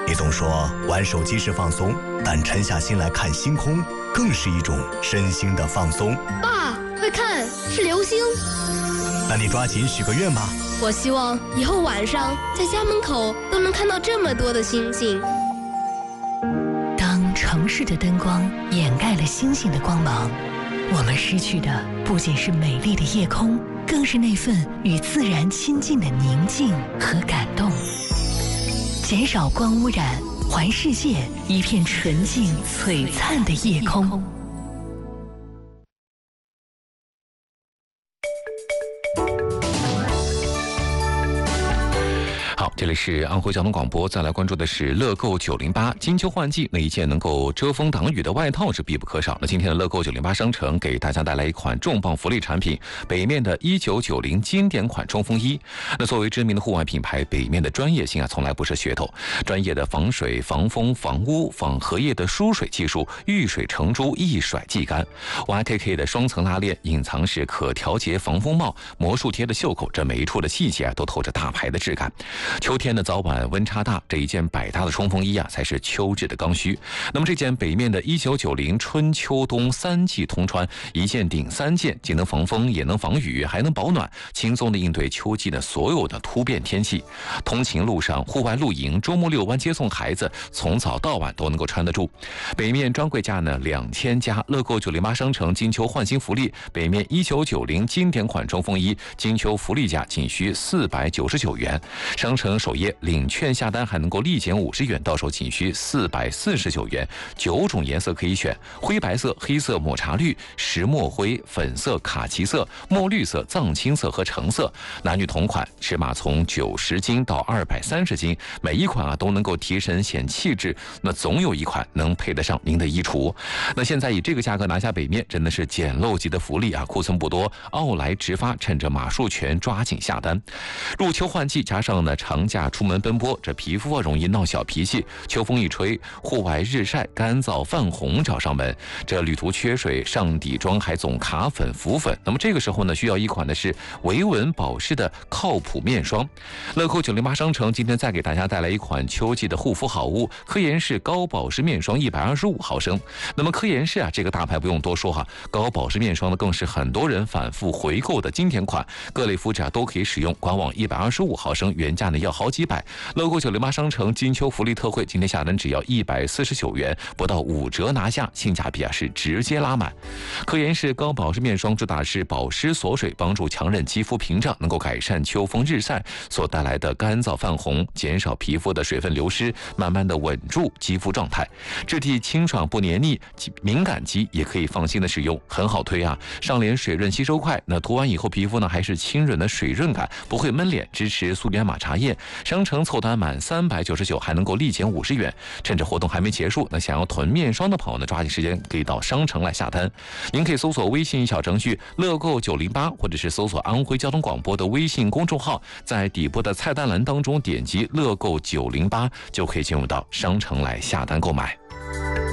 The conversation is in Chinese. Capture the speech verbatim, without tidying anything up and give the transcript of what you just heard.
你总说玩手机是放松，但沉下心来看星空，更是一种身心的放松。 爸，快看，是流星！ 那你抓紧许个愿吧。 我希望以后晚上在家门口都能看到这么多的星星。 当城市的灯光掩盖了星星的光芒，我们失去的不仅是美丽的夜空，更是那份与自然亲近的宁静和感动。减少光污染，还世界一片纯净璀璨的夜空。 好，这里是安徽交通广播，再来关注的是乐购九零八。金秋换季，那一件能够遮风挡雨的外套是必不可少。那今天的乐购九零八商城给大家带来一款重磅福利产品——北面的一九九零经典款冲锋衣。那作为知名的户外品牌，北面的专业性啊，从来不是噱头。专业的防水、防风、防污、仿荷叶的疏水技术，遇水成珠，一甩即干。Y K K 的双层拉链，隐藏式可调节防风帽，魔术贴的袖口，这每一处的细节啊，都透着大牌的质感。秋天的早晚温差大，这一件百搭的冲锋衣啊，才是秋至的刚需。那么这件北面的一九九零春秋冬三季通穿，一件顶三件，既能防风也能防雨，还能保暖，轻松的应对秋季的所有的突变天气。通勤路上、户外露营、周末遛弯、接送孩子，从早到晚都能够穿得住。北面专柜价呢两千加，乐购九零八商城金秋换新福利，北面一九九零经典款冲锋衣，金秋福利价仅需四百九十九元。商城首页领券下单还能够立减五十元，到手仅需四百四十九元。九种颜色可以选：灰白色、黑色、抹茶绿、石墨灰、粉色、卡其色、墨绿色、藏青色和橙色。男女同款，尺码从九十斤到二百三十斤，每一款啊都能够提神显气质。那总有一款能配得上您的衣橱。那现在以这个价格拿下北面，真的是捡漏级的福利啊！库存不多，奥莱直发，趁着马术权抓紧下单。入秋换季，加上呢长假出门奔波，这皮肤啊容易闹小脾气，秋风一吹，户外日晒干燥泛红找上门。这旅途缺水，上底妆还总卡粉浮粉，那么这个时候呢，需要一款的是维稳保湿的靠谱面霜。乐购九零八商城今天再给大家带来一款秋季的护肤好物——科颜氏高保湿面霜一百二十五毫升。那么科颜氏啊这个大牌不用多说哈，高保湿面霜呢更是很多人反复回购的经典款，各类肤质啊都可以使用。官网一百二十五毫升原价呢要好几百，乐购九零八商城金秋福利特惠，今天下单只要一百四十九元，不到五折拿下，性价比啊是直接拉满。科颜氏高保湿面霜主打是保湿锁水，帮助强韧肌肤屏障，能够改善秋风日晒所带来的干燥泛红，减少皮肤的水分流失，慢慢的稳住肌肤状态。质地清爽不黏腻，敏感肌也可以放心的使用，很好推啊！上脸水润吸收快，那涂完以后皮肤呢还是清润的水润感，不会闷脸，支持素颜马茶叶。商城凑单满三百九十九还能够立减五十元。趁着活动还没结束，那想要囤面霜的朋友呢，抓紧时间可以到商城来下单。您可以搜索微信小程序乐购九零八，或者是搜索安徽交通广播的微信公众号，在底部的菜单栏当中点击乐购九零八，就可以进入到商城来下单购买。